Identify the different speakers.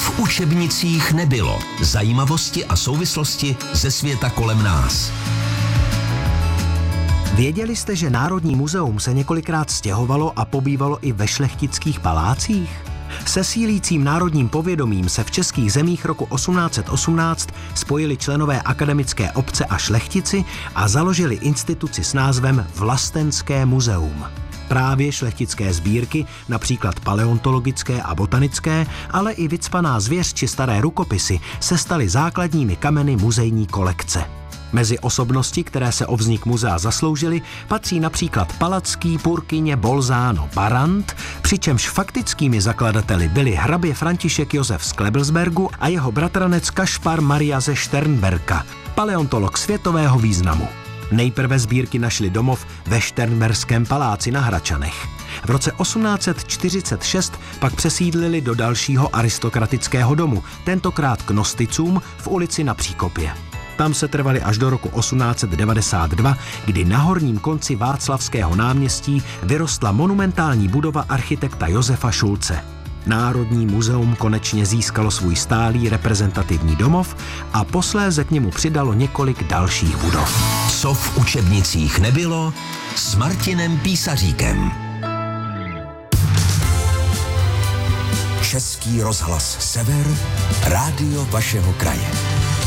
Speaker 1: v učebnicích nebylo. Zajímavosti a souvislosti ze světa kolem nás.
Speaker 2: Věděli jste, že Národní muzeum se několikrát stěhovalo a pobývalo i ve šlechtických palácích? Se sílícím národním povědomím se v českých zemích roku 1818 spojili členové akademické obce a šlechtici a založili instituci s názvem Vlastenské muzeum. Právě šlechtické sbírky, například paleontologické a botanické, ale i vycpaná zvěř či staré rukopisy, se staly základními kameny muzejní kolekce. Mezi osobnosti, které se o vznik muzea zasloužily, patří například Palacký, Purkyně, Bolzano, Barrant, přičemž faktickými zakladateli byli hrabě František Josef z Klebelsbergu a jeho bratranec Kašpar Maria ze Šternberka, paleontolog světového významu. Nejprve sbírky našli domov ve Šternberském paláci na Hračanech. V roce 1846 pak přesídlili do dalšího aristokratického domu, tentokrát k Nosticům v ulici Na Příkopě. Tam se trvali až do roku 1892, kdy na horním konci Václavského náměstí vyrostla monumentální budova architekta Josefa Šulce. Národní muzeum konečně získalo svůj stálý reprezentativní domov a posléze k němu přidalo několik dalších budov.
Speaker 1: Co v učebnicích nebylo, s Martinem Písaříkem. Český rozhlas Sever, rádio vašeho kraje.